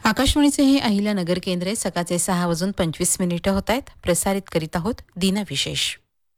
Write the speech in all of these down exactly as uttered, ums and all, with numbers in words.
आकाशवाणीचे हे अहिल्यानगर केंद्र आहे. सकाळचे सहा वाजून पंचवीस मिनिटं होत आहेत. प्रसारित करीत आहोत दिनविशेष.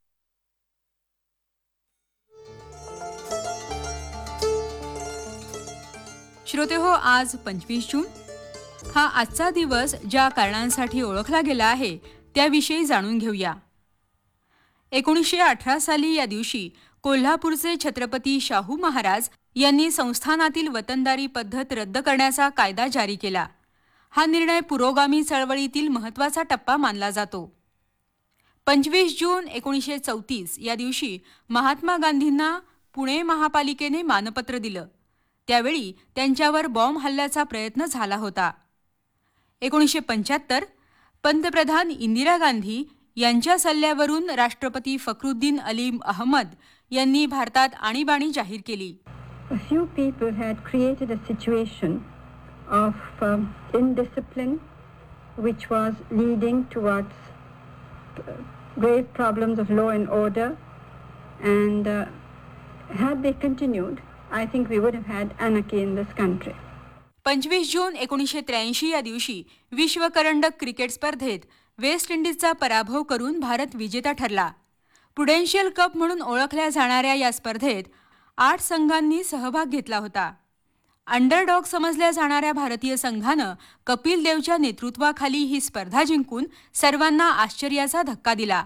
श्रोतेहो, आज पंचवीस जून हा आजचा दिवस ज्या कारणांसाठी ओळखला गेला आहे त्याविषयी जाणून घेऊया. एकोणीसशे अठरा साली या दिवशी कोल्हापूरचे छत्रपती शाहू महाराज यांनी संस्थानातील वतनदारी पद्धत रद्द करण्याचा कायदा जारी केला. हा निर्णय पुरोगामी चळवळीतील महत्त्वाचा टप्पा मानला जातो. पंचवीस जून एकोणीसशे चौतीस या दिवशी महात्मा गांधींना पुणे महापालिकेने मानपत्र दिलं. त्यावेळी त्यांच्यावर बॉम्ब हल्ल्याचा प्रयत्न झाला होता. एकोणीसशे पंच्याहत्तर पंतप्रधान इंदिरा गांधी यांच्या सल्ल्यावरून राष्ट्रपती फखरुद्दीन अली अहमद यांनी भारतात आणीबाणी जाहीर केली. A few people had created a situation of um, indiscipline which was leading towards uh, grave problems of law and order, and uh, had they continued, I think we would have had anarchy in this country. पंचवीस जून एकोणीसशे त्र्याऐंशी या दिवशी विश्वकरंडक cricket स्पर्धेत waste इंडिजचा पराभव करून भारत विजेता ठरला. प्रुडेन्शियल कप म्हणून ओळखल्या जाणाऱ्या या स्पर्धेत आठ संघांनी सहभाग घेतला होता. अंडरडॉग समजल्या जाणाऱ्या भारतीय संघानं कपिल देवच्या नेतृत्वाखाली ही स्पर्धा जिंकून सर्वांना आश्चर्याचा धक्का दिला.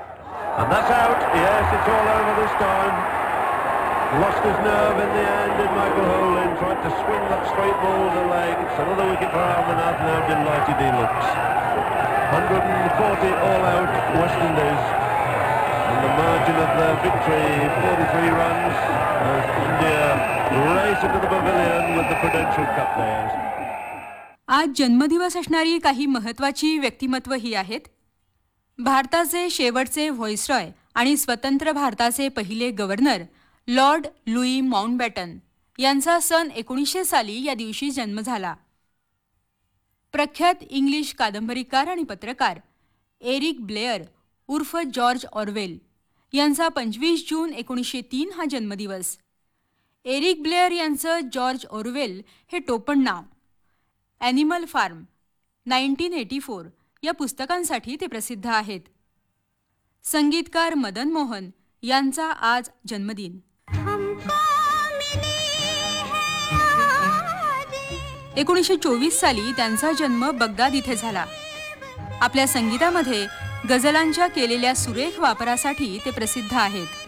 Lost his nerve in the end in Michael Holding, tried to swing that straight ball with the leg. It's another wicket for Amarnath. Now delighted he looks. one hundred forty all out West Indies. And the margin of the victory, forty-three runs, as India race into the pavilion with the Prudential Cup players. आज जन्मदिवस असणारी काही महत्त्वाची व्यक्तिमत्व ही आहेत. भारताचे शेवटचे viceroy आणि स्वतंत्र भारताचे पहिले गव्हर्नर लॉर्ड लुई माउंटबॅटन यांचा सन एकोणीसशे साली या दिवशी जन्म झाला. प्रख्यात इंग्लिश कादंबरीकार आणि पत्रकार एरिक ब्लेअर उर्फ जॉर्ज ऑरवेल यांचा पंचवीस जून एकोणीसशे तीन हा जन्मदिवस. एरिक ब्लेअर यांचं जॉर्ज ऑरवेल हे टोपण नाव. Animal form, nineteen eighty four या पुस्तकांसाठी ते प्रसिद्ध आहेत. संगीतकार मदन मोहन यांचा आज जन्मदिन. एकोणीसशे चोवीस साली त्यांचा जन्म बगदाद इथे झाला. आपल्या संगीतामध्ये गझलांच्या केलेल्या सुरेख वापरासाठी ते प्रसिद्ध आहेत.